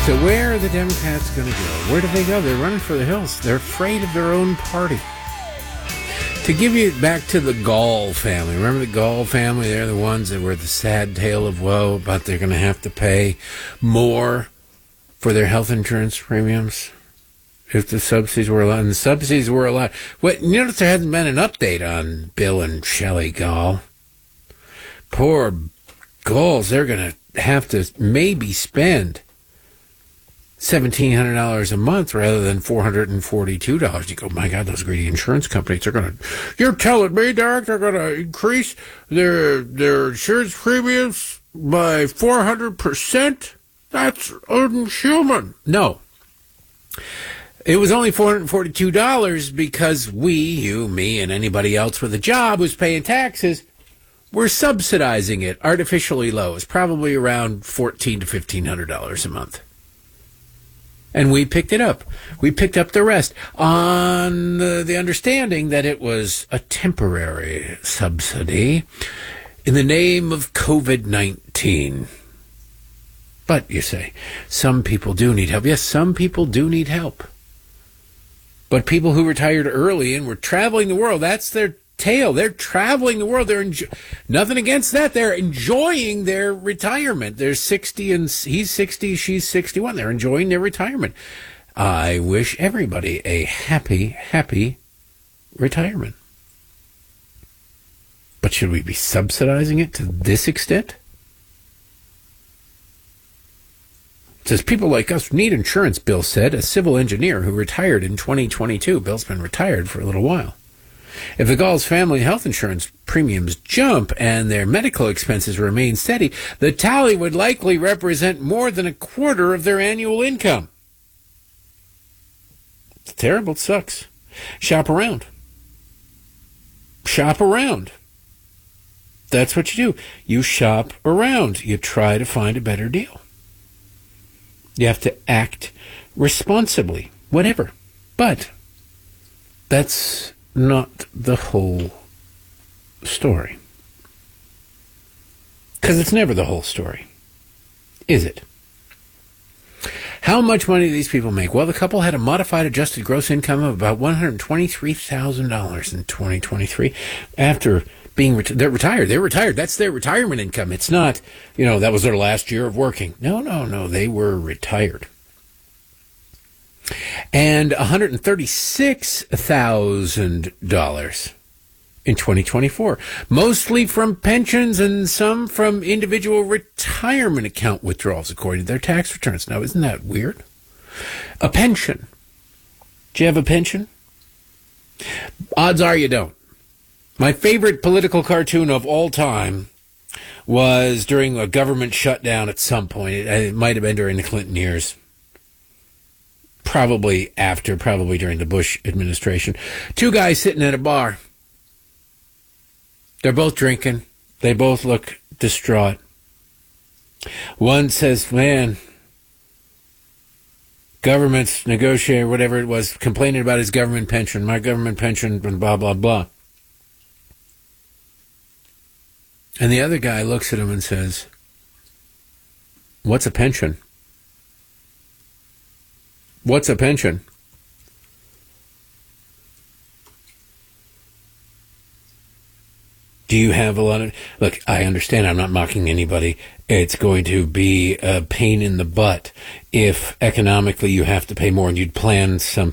So where are the Democrats going to go? Where do they go? They're running for the hills. They're afraid of their own party. To give you back to the Gall family, remember the Gall family? They're the ones that were the sad tale of woe about they're going to have to pay more for their health insurance premiums if the subsidies were allowed. And the subsidies were allowed. What, you notice there hasn't been an update on Bill and Shelley Gall. Poor Galls, they're going to have to maybe spend $1,700 a month rather than $442. You go, my God, those greedy insurance companies are going to... You're telling me, Derek, they're going to increase their insurance premiums by 400%? That's inhuman. No. It was only $442 because we, you, me, and anybody else with a job who's paying taxes, we're subsidizing it artificially low. It's probably around $1,400 to $1,500 a month. And we picked it up. We picked up the rest on the understanding that it was a temporary subsidy in the name of COVID-19. But, you say, some people do need help. Yes, some people do need help. But people who retired early and were traveling the world, that's their tale. They're traveling the world. They're nothing against that. They're enjoying their retirement. They're 60 and he's 60, she's 61. They're enjoying their retirement. I wish everybody a happy, happy retirement. But should we be subsidizing it to this extent? It says people like us need insurance, Bill said, a civil engineer who retired in 2022. Bill's been retired for a little while. If the Galls family health insurance premiums jump and their medical expenses remain steady, the tally would likely represent more than a quarter of their annual income. It's terrible. It sucks. Shop around. Shop around. That's what you do. You shop around. You try to find a better deal. You have to act responsibly, whatever. But that's not the whole story. Because it's never the whole story, is it? How much money do these people make? Well, the couple had a modified adjusted gross income of about $123,000 in 2023 after being they're retired. They're retired. That's their retirement income. It's not, that was their last year of working. No. They were retired. And $136,000 in 2024, mostly from pensions and some from individual retirement account withdrawals, according to their tax returns. Now, isn't that weird? A pension. Do you have a pension? Odds are you don't. My favorite political cartoon of all time was during a government shutdown at some point. It might have been during the Clinton years. Probably during the Bush administration. Two guys sitting at a bar. They're both drinking. They both look distraught. One says, man, government's negotiating, whatever it was, complaining about his government pension, my government pension, and blah, blah, blah. And the other guy looks at him and says, what's a pension? What's a pension? Do you have a lot of... Look, I understand. I'm not mocking anybody. It's going to be a pain in the butt if economically you have to pay more and you'd plan something